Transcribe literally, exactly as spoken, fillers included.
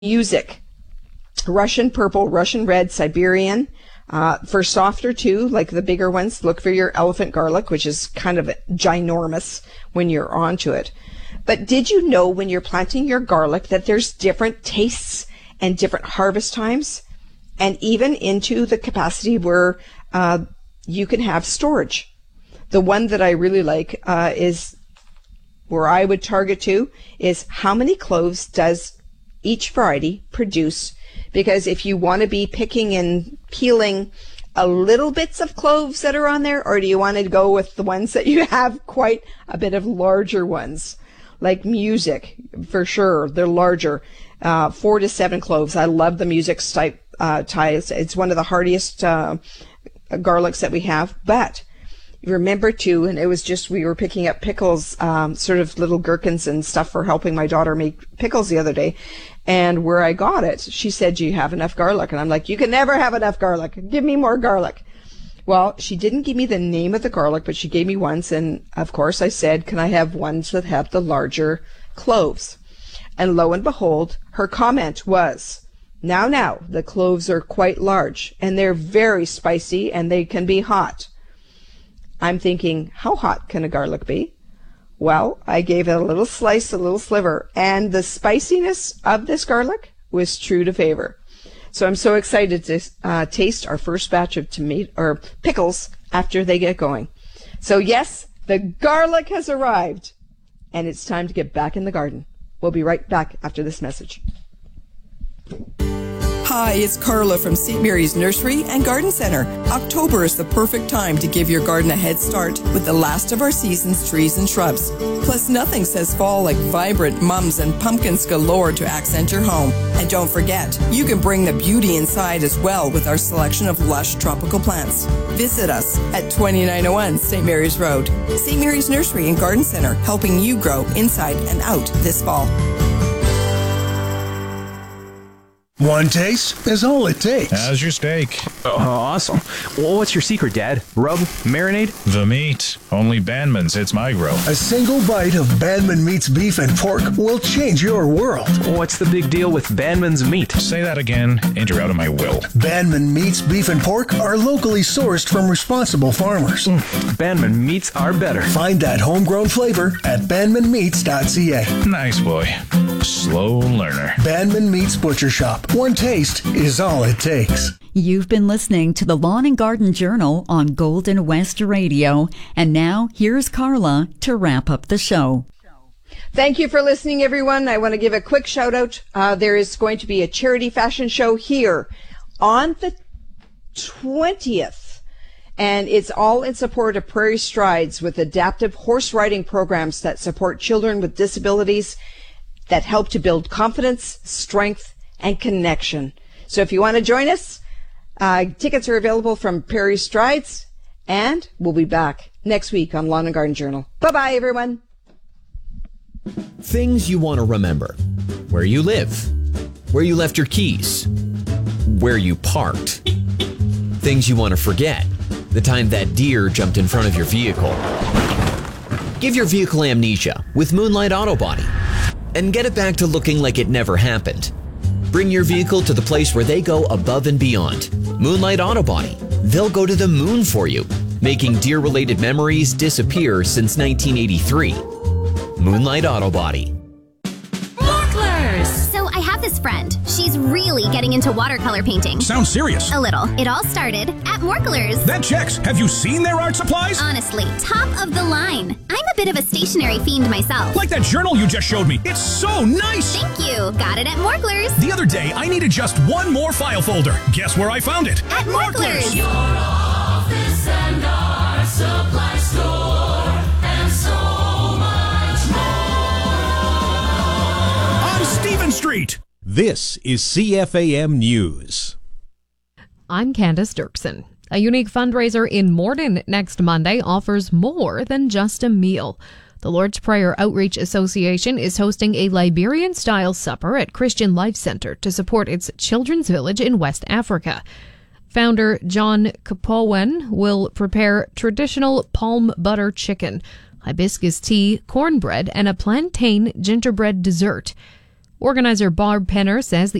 Music, Russian purple, Russian red, Siberian. Uh, for softer too, like the bigger ones, look for your elephant garlic, which is kind of ginormous when you're onto it. But did you know when you're planting your garlic that there's different tastes and different harvest times, and even into the capacity where uh, you can have storage? The one that I really like uh, is where I would target to is how many cloves does each variety produce, because if you want to be picking and peeling a little bits of cloves that are on there, or do you want to go with the ones that you have quite a bit of larger ones, like Music, for sure, they're larger, uh, four to seven cloves. I love the Music type uh, ties. It's one of the hardiest uh, garlics that we have, but remember too, and it was just, we were picking up pickles, um, sort of little gherkins and stuff for helping my daughter make pickles the other day. And where I got it, she said, do you have enough garlic? And I'm like, you can never have enough garlic. Give me more garlic. Well, she didn't give me the name of the garlic, but she gave me ones. And of course I said, can I have ones that have the larger cloves? And lo and behold, her comment was, now, now, the cloves are quite large and they're very spicy and they can be hot. I'm thinking, how hot can a garlic be? Well, I gave it a little slice, a little sliver, and the spiciness of this garlic was true to favor. So I'm so excited to uh, taste our first batch of tomato or pickles after they get going. So yes, the garlic has arrived, and it's time to get back in the garden. We'll be right back after this message. Hi, it's Carla from Saint Mary's Nursery and Garden Center. October is the perfect time to give your garden a head start with the last of our season's trees and shrubs. Plus, nothing says fall like vibrant mums and pumpkins galore to accent your home. And don't forget, you can bring the beauty inside as well with our selection of lush tropical plants. Visit us at twenty-nine oh one Saint Mary's Road. Saint Mary's Nursery and Garden Center, helping you grow inside and out this fall. One taste is all it takes. How's your steak? Oh, awesome. Well, what's your secret, Dad? Rub? Marinade? The meat. Only Bandman's hits my grill. A single bite of Bandman Meat's beef and pork will change your world. What's the big deal with Bandman's meat? Say that again, and you're out of my will. Bandman Meat's beef and pork are locally sourced from responsible farmers. Mm, Bandman Meats are better. Find that homegrown flavor at bandman meats dot c a. Nice boy. Slow learner. Bandman Meats Butcher Shop. One taste is all it takes. You've been listening to the Lawn and Garden Journal on Golden West Radio. And now, here's Carla to wrap up the show. Thank you for listening, everyone. I want to give a quick shout out. Uh, there is going to be a charity fashion show here on the twentieth. And it's all in support of Prairie Strides, with adaptive horse riding programs that support children with disabilities that help to build confidence, strength, and connection. So if you want to join us, uh, tickets are available from Prairie Strides, and we'll be back next week on Lawn and Garden Journal. Bye-bye, everyone. Things you want to remember. Where you live. Where you left your keys. Where you parked. Things you want to forget. The time that deer jumped in front of your vehicle. Give your vehicle amnesia with Moonlight Auto Body and get it back to looking like it never happened. Bring your vehicle to the place where they go above and beyond. Moonlight Auto Body. They'll go to the moon for you, making deer-related memories disappear since nineteen eighty-three. Moonlight Auto Body. So I have this friend. She's really getting into watercolor painting. Sounds serious. A little. It all started at Morklers. That checks. Have you seen their art supplies? Honestly, top of the line. I'm a bit of a stationery fiend myself. Like that journal you just showed me. It's so nice. Thank you. Got it at Morklers. The other day, I needed just one more file folder. Guess where I found it? At Morklers. Your office and our supply store and so much more. On Stephen Street. This is C F A M News. I'm Candace Dirksen. A unique fundraiser in Morden next Monday offers more than just a meal. The Lord's Prayer Outreach Association is hosting a Liberian-style supper at Christian Life Center to support its children's village in West Africa. Founder John Kapowen will prepare traditional palm butter chicken, hibiscus tea, cornbread, and a plantain gingerbread dessert. Organizer Barb Penner says the